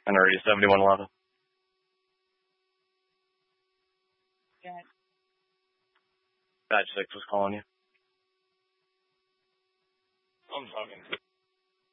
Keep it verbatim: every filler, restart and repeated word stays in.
Henry seventy-one eleven. Go ahead. Batch six was calling you. I'm talking.